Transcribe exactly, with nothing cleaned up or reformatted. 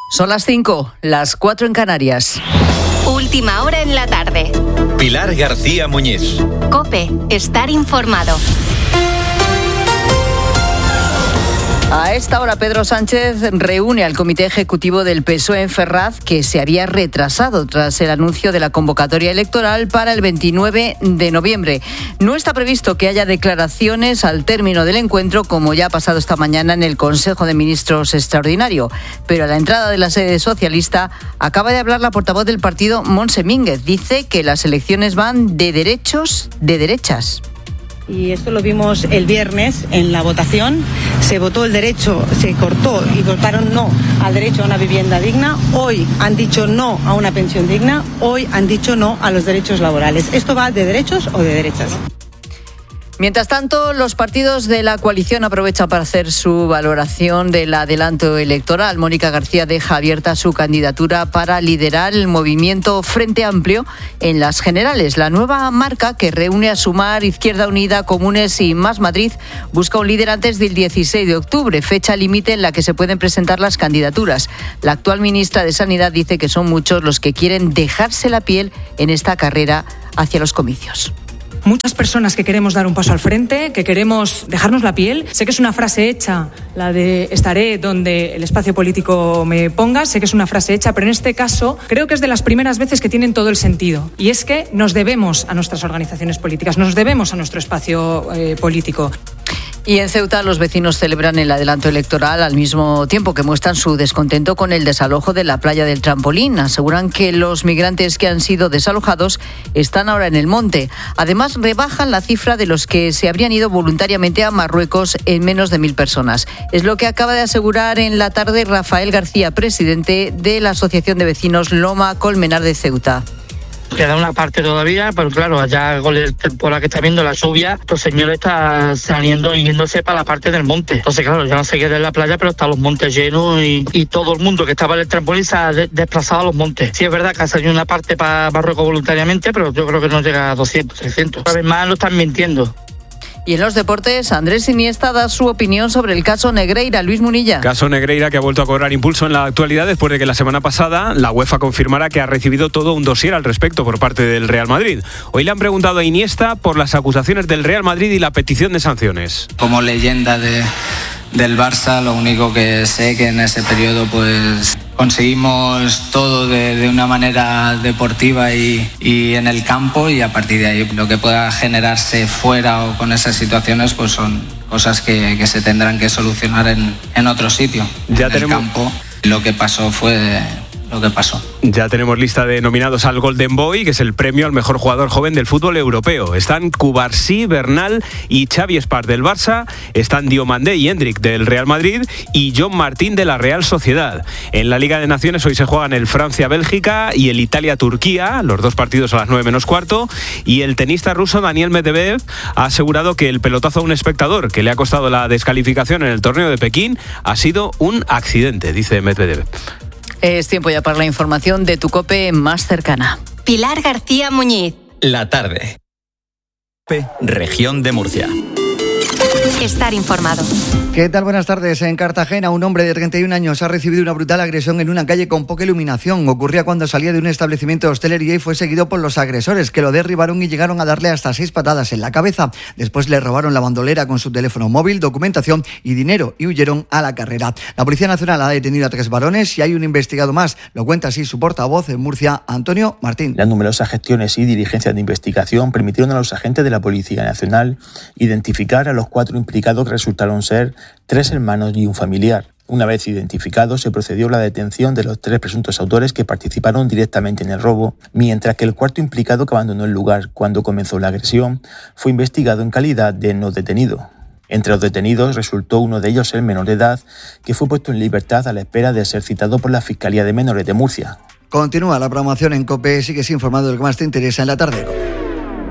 Son las cinco, las cuatro en Canarias. Última hora en la tarde. Pilar García Muñiz. COPE, estar informado. A esta hora Pedro Sánchez reúne al comité ejecutivo del P S O E en Ferraz, que se había retrasado tras el anuncio de la convocatoria electoral para el veintinueve de noviembre. No está previsto que haya declaraciones al término del encuentro, como ya ha pasado esta mañana en el Consejo de Ministros extraordinario. Pero a la entrada de la sede socialista acaba de hablar la portavoz del partido, Montse Mínguez. Dice que las elecciones van de derechos de derechas. Y esto lo vimos el viernes en la votación. Se votó el derecho, se cortó y votaron no al derecho a una vivienda digna. Hoy han dicho no a una pensión digna. Hoy han dicho no a los derechos laborales. ¿Esto va de derechos o de derechas? Mientras tanto, los partidos de la coalición aprovechan para hacer su valoración del adelanto electoral. Mónica García deja abierta su candidatura para liderar el movimiento Frente Amplio en las generales. La nueva marca, que reúne a Sumar, Izquierda Unida, Comunes y Más Madrid, busca un líder antes del dieciséis de octubre, fecha límite en la que se pueden presentar las candidaturas. La actual ministra de Sanidad dice que son muchos los que quieren dejarse la piel en esta carrera hacia los comicios. Muchas personas que queremos dar un paso al frente, que queremos dejarnos la piel. Sé que es una frase hecha, la de estaré donde el espacio político me ponga. Sé que es una frase hecha, pero en este caso creo que es de las primeras veces que tienen todo el sentido. Y es que nos debemos a nuestras organizaciones políticas, nos debemos a nuestro espacio eh, político. Y en Ceuta los vecinos celebran el adelanto electoral al mismo tiempo que muestran su descontento con el desalojo de la playa del Trampolín. Aseguran que los migrantes que han sido desalojados están ahora en el monte. Además, rebajan la cifra de los que se habrían ido voluntariamente a Marruecos en menos de mil personas. Es lo que acaba de asegurar en la tarde Rafael García, presidente de la Asociación de Vecinos Loma Colmenar de Ceuta. Queda una parte todavía, pero claro, allá con la temporada que está viendo la lluvia, los señores están saliendo y yéndose para la parte del monte. Entonces, claro, ya no se queda en la playa, pero están los montes llenos y, y todo el mundo que estaba en el trampolín se ha de, desplazado a los montes. Sí, es verdad que ha salido una parte para Marruecos voluntariamente, pero yo creo que no llega a doscientos, trescientos. Una vez más lo están mintiendo. Y en los deportes, Andrés Iniesta da su opinión sobre el caso Negreira. Luis Munilla. Caso Negreira que ha vuelto a cobrar impulso en la actualidad después de que la semana pasada la UEFA confirmara que ha recibido todo un dossier al respecto por parte del Real Madrid. Hoy le han preguntado a Iniesta por las acusaciones del Real Madrid y la petición de sanciones. Como leyenda de, del Barça, lo único que sé que en ese periodo pues conseguimos todo de, de una manera deportiva y, y en el campo, y a partir de ahí lo que pueda generarse fuera o con esas situaciones pues son cosas que, que se tendrán que solucionar en, en otro sitio. Ya en tenemos... el campo lo que pasó fue lo que pasó. Ya tenemos lista de nominados al Golden Boy, que es el premio al mejor jugador joven del fútbol europeo. Están Cubarsí, Bernal y Xavi Espart del Barça, están Diomandé y Hendrik del Real Madrid y John Martín de la Real Sociedad. En la Liga de Naciones hoy se juegan el Francia-Bélgica y el Italia-Turquía, los dos partidos a las nueve menos cuarto, y el tenista ruso Daniel Medvedev ha asegurado que el pelotazo a un espectador que le ha costado la descalificación en el torneo de Pekín ha sido un accidente, dice Medvedev. Es tiempo ya para la información de tu COPE más cercana. Pilar García Muñiz. La tarde. Región de Murcia. Estar informado. ¿Qué tal? Buenas tardes. En Cartagena, un hombre de treinta y un años ha recibido una brutal agresión en una calle con poca iluminación. Ocurría cuando salía de un establecimiento de hostelería y fue seguido por los agresores, que lo derribaron y llegaron a darle hasta seis patadas en la cabeza. Después le robaron la bandolera con su teléfono móvil, documentación y dinero y huyeron a la carrera. La Policía Nacional ha detenido a tres varones y hay un investigado más. Lo cuenta así su portavoz en Murcia, Antonio Martín. Las numerosas gestiones y diligencias de investigación permitieron a los agentes de la Policía Nacional identificar a los cuatro implicados, que resultaron ser tres hermanos y un familiar. Una vez identificados, se procedió a la detención de los tres presuntos autores que participaron directamente en el robo, mientras que el cuarto implicado, que abandonó el lugar cuando comenzó la agresión, fue investigado en calidad de no detenido. Entre los detenidos resultó uno de ellos ser menor de edad, que fue puesto en libertad a la espera de ser citado por la Fiscalía de Menores de Murcia. Continúa la programación en COPE, sigues informado de lo que más te interesa en la tarde.